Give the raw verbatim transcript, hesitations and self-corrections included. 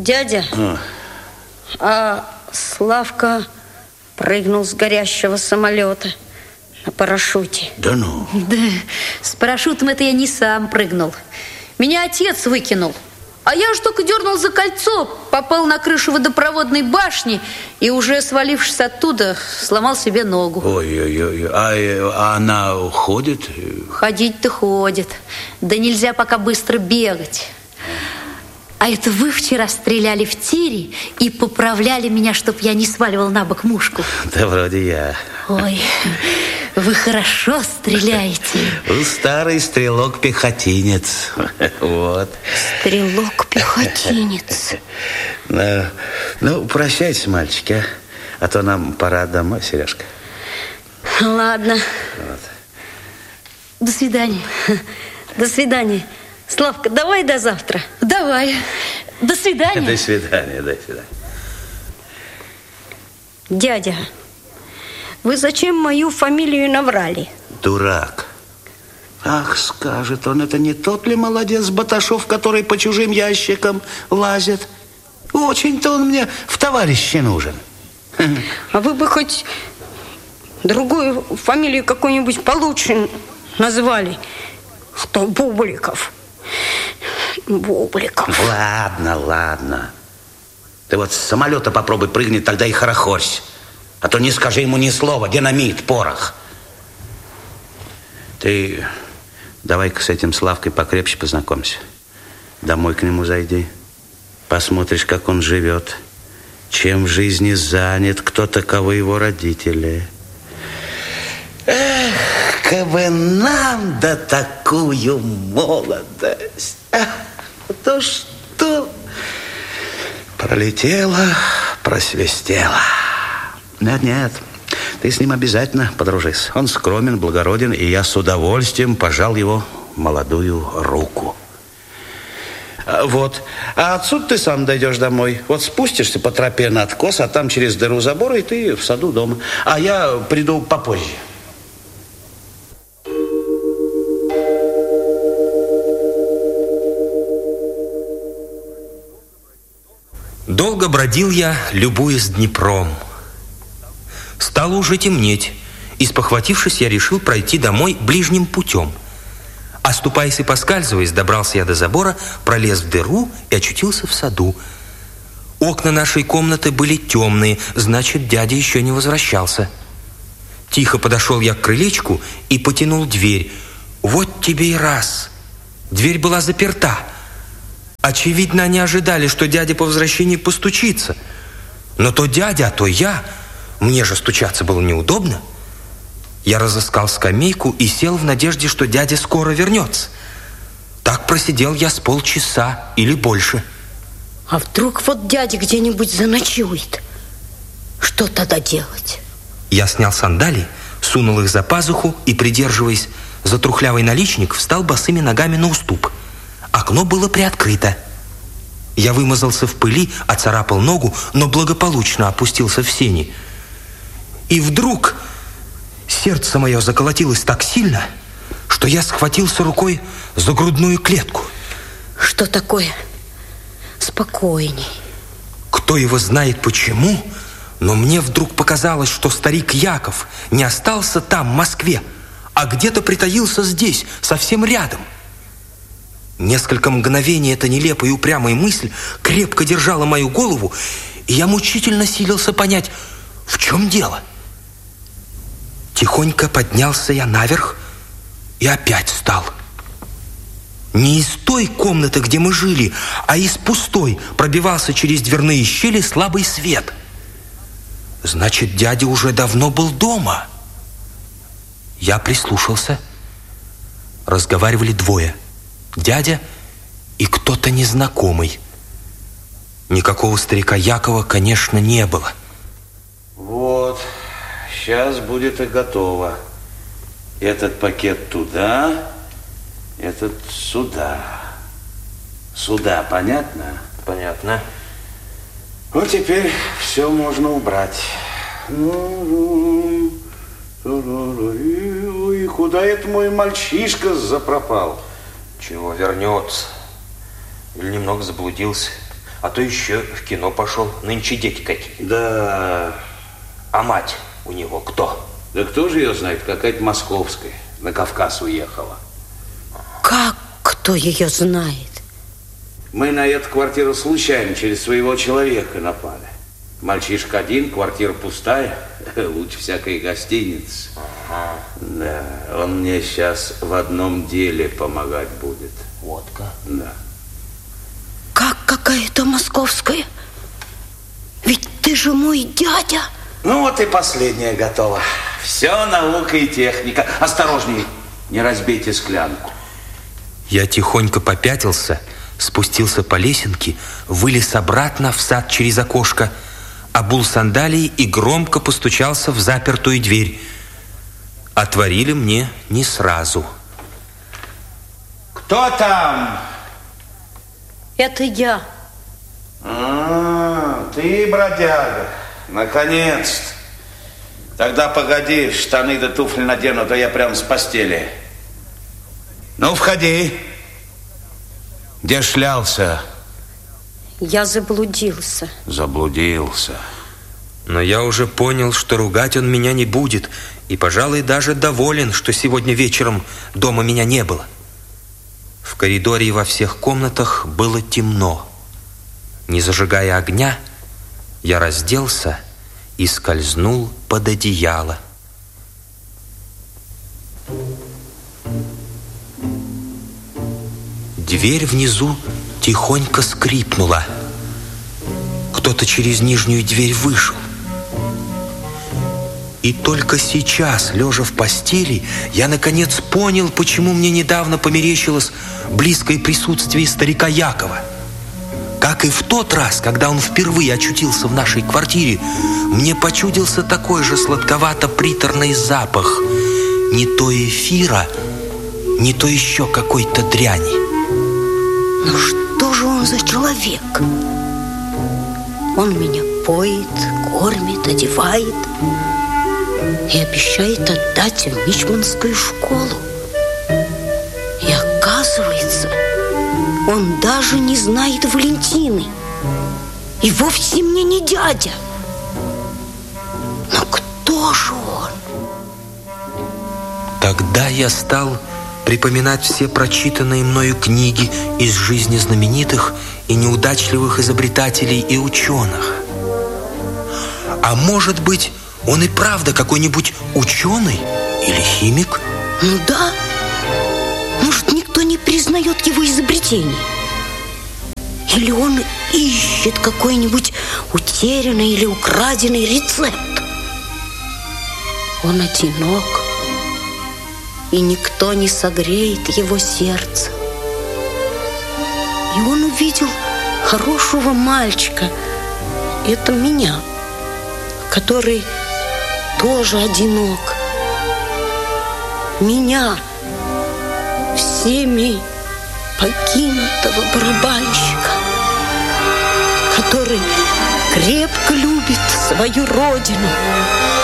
Дядя, а, а Славка прыгнул с горящего самолета на парашюте. Да ну? Да, с парашютом это я не сам прыгнул. Меня отец выкинул. А я уж только дернул за кольцо, попал на крышу водопроводной башни и, уже свалившись оттуда, сломал себе ногу. Ой-ой-ой, а, а она ходит? Ходить-то ходит. Да нельзя пока быстро бегать. А это вы вчера стреляли в тире и поправляли меня, чтоб я не сваливал на бок мушку. Да вроде я. Ой, вы хорошо стреляете. Старый стрелок-пехотинец. Вот. Стрелок-пехотинец. Ну, ну, прощайте, мальчики, а? А то нам пора домой, Сережка. Ладно. Вот. До свидания. До свидания. Славка, давай до завтра. Давай. До свидания. До свидания, до свидания. Дядя, вы зачем мою фамилию наврали? Дурак. Ах, скажет он, это не тот ли молодец Баташов, который по чужим ящикам лазит? Очень-то он мне в товарище нужен. А вы бы хоть другую фамилию какую-нибудь получше назвали. Что Бубликов. Бубликов. Ладно, ладно. Ты вот с самолета попробуй прыгнуть, тогда и хорохорься. А то не скажи ему ни слова. Динамит, порох. Ты давай-ка с этим Славкой покрепче познакомься. Домой к нему зайди. Посмотришь, как он живет. Чем в жизни занят, кто таковы его родители. Эх, кабы нам да такую молодость. А то что пролетело, просвистело. Нет, нет, ты с ним обязательно подружись. Он скромен, благороден, и я с удовольствием пожал его молодую руку. Вот. А отсюда ты сам дойдешь домой. Вот спустишься по тропе на откос, а там через дыру забора, и ты в саду дома. А я приду попозже. Долго бродил я, любуясь Днепром. Стало уже темнеть, и, спохватившись, я решил пройти домой ближним путем. Оступаясь и поскальзываясь, добрался я до забора, пролез в дыру и очутился в саду. Окна нашей комнаты были темные, значит, дядя еще не возвращался. Тихо подошел я к крылечку и потянул дверь. Вот тебе и раз. Дверь была заперта. Очевидно, они ожидали, что дядя по возвращении постучится. Но то дядя, а то я. Мне же стучаться было неудобно. Я разыскал скамейку и сел в надежде, что дядя скоро вернется. Так просидел я с полчаса или больше. А вдруг вот дядя где-нибудь заночует? Что тогда делать? Я снял сандалии, сунул их за пазуху и, придерживаясь за трухлявый наличник, встал босыми ногами на уступ. Окно было приоткрыто. Я вымазался в пыли, оцарапал ногу, но благополучно опустился в сени. И вдруг сердце мое заколотилось так сильно, что я схватился рукой за грудную клетку. Что такое? Спокойней. Кто его знает почему, но мне вдруг показалось, что старик Яков не остался там, в Москве, а где-то притаился здесь, совсем рядом. Несколько мгновений эта нелепая и упрямая мысль крепко держала мою голову, и я мучительно силился понять, в чем дело. Тихонько поднялся я наверх и опять встал. Не из той комнаты, где мы жили, а из пустой пробивался через дверные щели слабый свет. Значит, дядя уже давно был дома. Я прислушался. Разговаривали двое. Дядя и кто-то незнакомый. Никакого старика Якова, конечно, не было. Вот, сейчас будет и готово. Этот пакет туда, этот сюда. Сюда, понятно? Понятно. Вот теперь все можно убрать. И куда это мой мальчишка запропал? Чего вернется? Или немного заблудился? А то еще в кино пошел. Нынче дети какие. Да. А мать у него кто? Да кто же ее знает? Какая-то московская. На Кавказ уехала. Как кто ее знает? Мы на эту квартиру случайно через своего человека напали. Мальчишка один, квартира пустая. Лучше всякой гостиницы. Ага. Да, он мне сейчас в одном деле помогать будет. Водка. Да. Как какая-то московская? Ведь ты же мой дядя. Ну вот и последняя готова. Все наука и техника. Осторожней, не разбейте склянку. Я тихонько попятился, спустился по лесенке, вылез обратно в сад через окошко, обул сандалии и громко постучался в запертую дверь. Отворили мне не сразу. Кто там? Это я. А, ты, бродяга, наконец-то. Тогда погоди, штаны да туфли надену, а то я прям с постели. Ну, входи. Где шлялся? Я заблудился. Заблудился. Но я уже понял, что ругать он меня не будет, и, пожалуй, даже доволен, что сегодня вечером дома меня не было. В коридоре и во всех комнатах было темно. Не зажигая огня, я разделся и скользнул под одеяло. Дверь внизу тихонько скрипнула. Кто-то через нижнюю дверь вышел. И только сейчас, лежа в постели, я наконец понял, почему мне недавно померещилось близкое присутствие старика Якова. Как и в тот раз, когда он впервые очутился в нашей квартире, мне почудился такой же сладковато-приторный запах. Не то эфира, не то еще какой-то дряни. Ну что же он за человек? Он меня поет, кормит, одевает и обещает отдать в мичманскую школу. И оказывается, он даже не знает Валентины и вовсе мне не дядя. Но кто же он? Тогда я стал припоминать все прочитанные мною книги из жизни знаменитых и неудачливых изобретателей и ученых. А может быть, он и правда какой-нибудь ученый или химик? Ну да. Может, никто не признает его изобретений? Или он ищет какой-нибудь утерянный или украденный рецепт? Он одинок, и никто не согреет его сердце. И он увидел хорошего мальчика, это меня, который тоже одинок. Меня, всеми покинутого барабанщика, который крепко любит свою родину